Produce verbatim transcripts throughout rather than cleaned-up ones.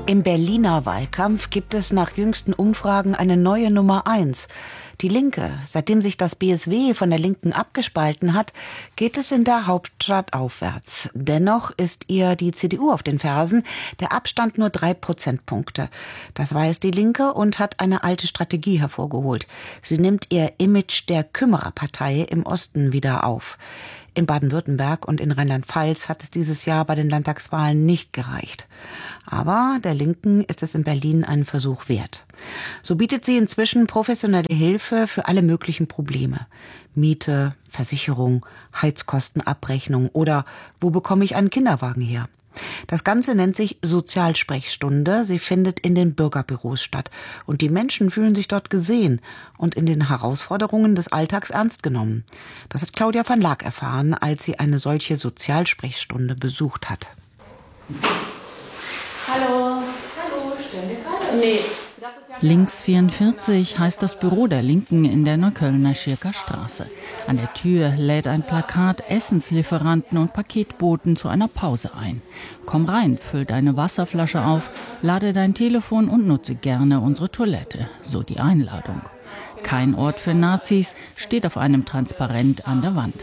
Im Berliner Wahlkampf gibt es nach jüngsten Umfragen eine neue Nummer eins. Die Linke. Seitdem sich das B S W von der Linken abgespalten hat, geht es in der Hauptstadt aufwärts. Dennoch ist ihr die C D U auf den Fersen, der Abstand nur drei Prozentpunkte. Das weiß die Linke und hat eine alte Strategie hervorgeholt. Sie nimmt ihr Image der Kümmererpartei im Osten wieder auf. In Baden-Württemberg und in Rheinland-Pfalz hat es dieses Jahr bei den Landtagswahlen nicht gereicht. Aber der Linken ist es in Berlin einen Versuch wert. So bietet sie inzwischen professionelle Hilfe für alle möglichen Probleme. Miete, Versicherung, Heizkostenabrechnung oder wo bekomme ich einen Kinderwagen her? Das Ganze nennt sich Sozialsprechstunde. Sie findet in den Bürgerbüros statt. Und die Menschen fühlen sich dort gesehen und in den Herausforderungen des Alltags ernst genommen. Das hat Claudia van Laak erfahren, als sie eine solche Sozialsprechstunde besucht hat. Hallo. Hallo, stören wir gerade? Nee. Links vierundvierzig heißt das Büro der Linken in der Neuköllner Schirker Straße. An der Tür lädt ein Plakat Essenslieferanten und Paketboten zu einer Pause ein. Komm rein, füll deine Wasserflasche auf, lade dein Telefon und nutze gerne unsere Toilette, so die Einladung. Kein Ort für Nazis steht auf einem Transparent an der Wand.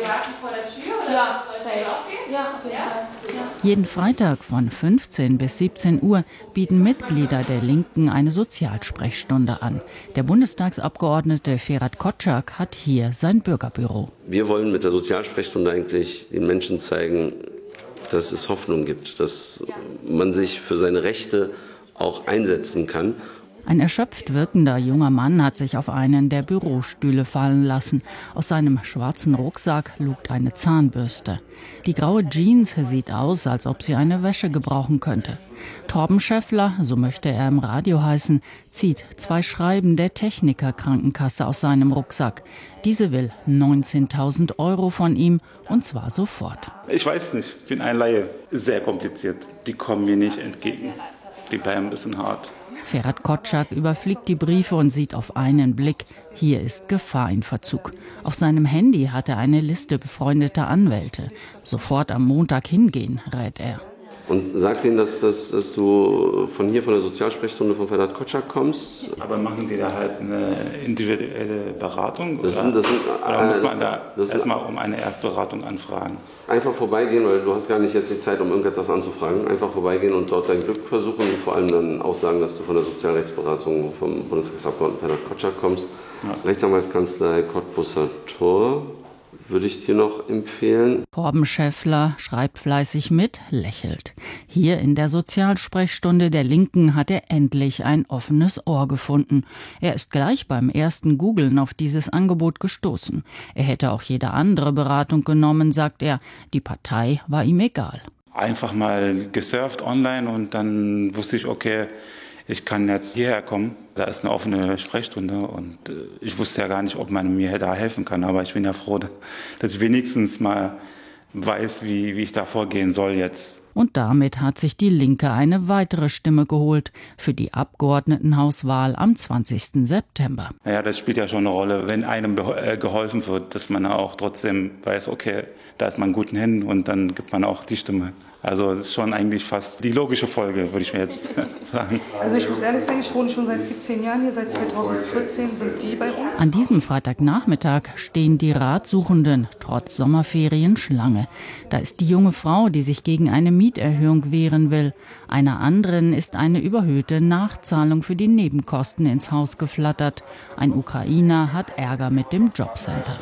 Ja, ja, ja. Jeden Freitag von fünfzehn bis siebzehn Uhr bieten Mitglieder der Linken eine Sozialsprechstunde an. Der Bundestagsabgeordnete Ferhat Kotschak hat hier sein Bürgerbüro. Wir wollen mit der Sozialsprechstunde eigentlich den Menschen zeigen, dass es Hoffnung gibt, dass man sich für seine Rechte auch einsetzen kann. Ein erschöpft wirkender junger Mann hat sich auf einen der Bürostühle fallen lassen. Aus seinem schwarzen Rucksack lugt eine Zahnbürste. Die graue Jeans sieht aus, als ob sie eine Wäsche gebrauchen könnte. Torben Schäffler, so möchte er im Radio heißen, zieht zwei Schreiben der Techniker-Krankenkasse aus seinem Rucksack. Diese will neunzehntausend Euro von ihm, und zwar sofort. Ich weiß nicht, ich bin ein Laie. Sehr kompliziert. Die kommen mir nicht entgegen. Die bleiben ein bisschen hart. Ferhat Kotschak überfliegt die Briefe und sieht auf einen Blick, hier ist Gefahr in Verzug. Auf seinem Handy hat er eine Liste befreundeter Anwälte. Sofort am Montag hingehen, rät er. Und sag denen, dass, dass, dass du von hier, von der Sozialsprechstunde von Ferhat Kotschak kommst. Aber machen die da halt eine individuelle Beratung? Das oder sind, das sind, oder muss man da das erstmal um eine Erstberatung anfragen? Einfach vorbeigehen, weil du hast gar nicht jetzt die Zeit, um irgendetwas anzufragen. Einfach vorbeigehen und dort dein Glück versuchen und vor allem dann auch sagen, dass du von der Sozialrechtsberatung vom Bundestagsabgeordneten Ferhat Kotschak kommst. Ja. Rechtsanwaltskanzlei Cottbusser Tor würde ich dir noch empfehlen. Torben Schäffler schreibt fleißig mit, lächelt. Hier in der Sozialsprechstunde der Linken hat er endlich ein offenes Ohr gefunden. Er ist gleich beim ersten Googlen auf dieses Angebot gestoßen. Er hätte auch jede andere Beratung genommen, sagt er. Die Partei war ihm egal. Einfach mal gesurft online und dann wusste ich, okay, ich kann jetzt hierher kommen, da ist eine offene Sprechstunde und ich wusste ja gar nicht, ob man mir da helfen kann, aber ich bin ja froh, dass ich wenigstens mal weiß, wie, wie ich da vorgehen soll jetzt. Und damit hat sich die Linke eine weitere Stimme geholt für die Abgeordnetenhauswahl am zwanzigsten September. Ja, das spielt ja schon eine Rolle, wenn einem geholfen wird, dass man auch trotzdem weiß, okay, da ist man in guten Händen und dann gibt man auch die Stimme. Also das ist schon eigentlich fast die logische Folge, würde ich mir jetzt sagen. Also ich muss ehrlich sagen, ich wohne schon seit siebzehn Jahren hier, seit zweitausendvierzehn sind die bei uns. An diesem Freitagnachmittag stehen die Ratsuchenden trotz Sommerferien Schlange. Da ist die junge Frau, die sich gegen eine Mieterhöhung wehren will. Einer anderen ist eine überhöhte Nachzahlung für die Nebenkosten ins Haus geflattert. Ein Ukrainer hat Ärger mit dem Jobcenter.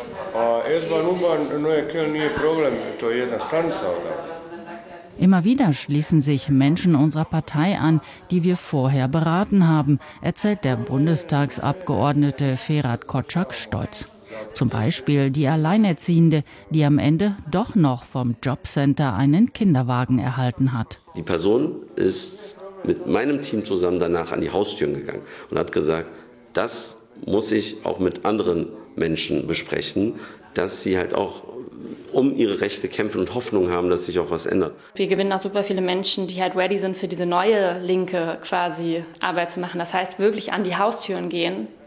Immer wieder schließen sich Menschen unserer Partei an, die wir vorher beraten haben, erzählt der Bundestagsabgeordnete Ferhat Kotschak stolz. Zum Beispiel die Alleinerziehende, die am Ende doch noch vom Jobcenter einen Kinderwagen erhalten hat. Die Person ist mit meinem Team zusammen danach an die Haustüren gegangen und hat gesagt, das muss ich auch mit anderen Menschen besprechen, dass sie halt auch um ihre Rechte kämpfen und Hoffnung haben, dass sich auch was ändert. Wir gewinnen auch super viele Menschen, die halt ready sind, für diese neue linke quasi Arbeit zu machen. Das heißt, wirklich an die Haustüren gehen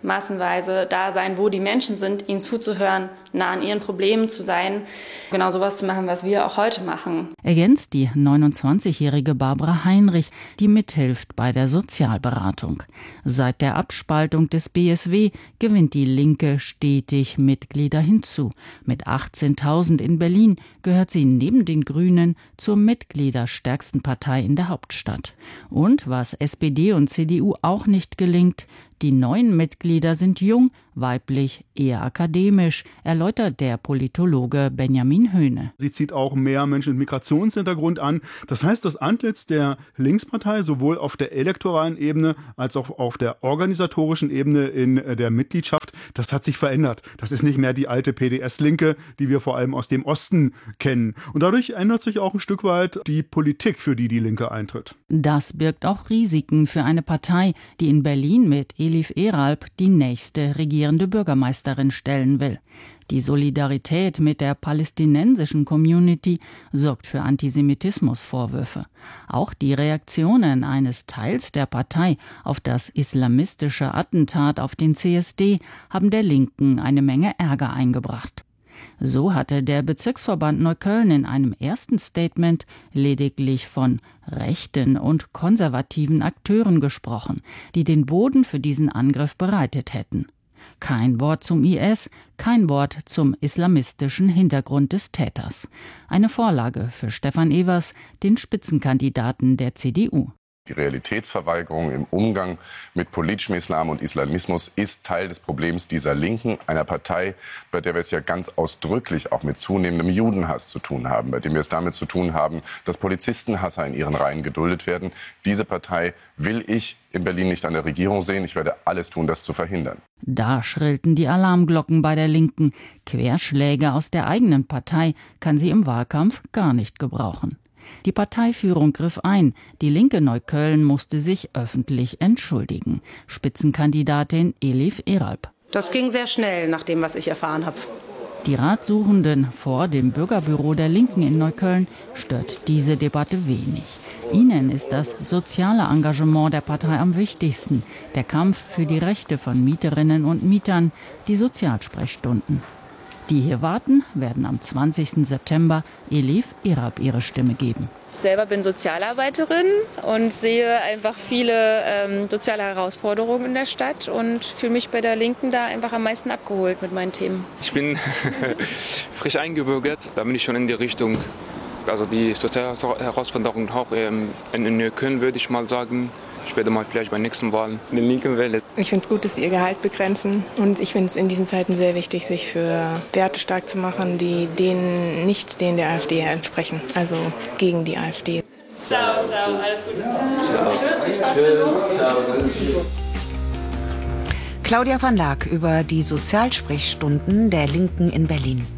massenweise da sein, wo die Menschen sind, ihnen zuzuhören, nah an ihren Problemen zu sein, genau sowas zu machen, was wir auch heute machen. Ergänzt die neunundzwanzigjährige Barbara Heinrich, die mithilft bei der Sozialberatung. Seit der Abspaltung des B S W gewinnt die Linke stetig Mitglieder hinzu. Mit achtzehntausend in Berlin gehört sie neben den Grünen zur mitgliederstärksten Partei in der Hauptstadt. Und was S P D und C D U auch nicht gelingt, die neuen Mitglieder sind jung, weiblich, eher akademisch, erläutert der Politologe Benjamin Höhne. Sie zieht auch mehr Menschen mit Migrationshintergrund an. Das heißt, das Antlitz der Linkspartei sowohl auf der elektoralen Ebene als auch auf der organisatorischen Ebene in der Mitgliedschaft, das hat sich verändert. Das ist nicht mehr die alte P D S-Linke, die wir vor allem aus dem Osten kennen. Und dadurch ändert sich auch ein Stück weit die Politik, für die die Linke eintritt. Das birgt auch Risiken für eine Partei, die in Berlin mit Elif Eralp die nächste regierende Bürgermeisterin stellen will. Die Solidarität mit der palästinensischen Community sorgt für Antisemitismusvorwürfe. Auch die Reaktionen eines Teils der Partei auf das islamistische Attentat auf den C S D haben der Linken eine Menge Ärger eingebracht. So hatte der Bezirksverband Neukölln in einem ersten Statement lediglich von rechten und konservativen Akteuren gesprochen, die den Boden für diesen Angriff bereitet hätten. Kein Wort zum I S, kein Wort zum islamistischen Hintergrund des Täters. Eine Vorlage für Stefan Evers, den Spitzenkandidaten der C D U. Die Realitätsverweigerung im Umgang mit politischem Islam und Islamismus ist Teil des Problems dieser Linken, einer Partei, bei der wir es ja ganz ausdrücklich auch mit zunehmendem Judenhass zu tun haben, bei dem wir es damit zu tun haben, dass Polizistenhasser in ihren Reihen geduldet werden. Diese Partei will ich in Berlin nicht an der Regierung sehen. Ich werde alles tun, das zu verhindern. Da schrillten die Alarmglocken bei der Linken. Querschläge aus der eigenen Partei kann sie im Wahlkampf gar nicht gebrauchen. Die Parteiführung griff ein. Die Linke Neukölln musste sich öffentlich entschuldigen. Spitzenkandidatin Elif Eralp. Das ging sehr schnell, nach dem, was ich erfahren habe. Die Ratsuchenden vor dem Bürgerbüro der Linken in Neukölln stört diese Debatte wenig. Ihnen ist das soziale Engagement der Partei am wichtigsten. Der Kampf für die Rechte von Mieterinnen und Mietern, die Sozialsprechstunden. Die hier warten, werden am zwanzigsten September Elif Eralp ihre Stimme geben. Ich selber bin Sozialarbeiterin und sehe einfach viele ähm, soziale Herausforderungen in der Stadt und fühle mich bei der Linken da einfach am meisten abgeholt mit meinen Themen. Ich bin frisch eingebürgert, da bin ich schon in die Richtung, also die soziale Herausforderungen auch ähm, in Neukölln, würde ich mal sagen. Ich werde mal vielleicht bei nächsten Wahlen in den Linken wählen. Ich finde es gut, dass sie ihr Gehalt begrenzen. Und ich finde es in diesen Zeiten sehr wichtig, sich für Werte stark zu machen, die denen nicht denen der AfD entsprechen. Also gegen die AfD. Ciao, ciao, alles Gute. Ciao. Tschüss, Tschüss, ciao, danke. Claudia van Laak über die Sozialsprechstunden der Linken in Berlin.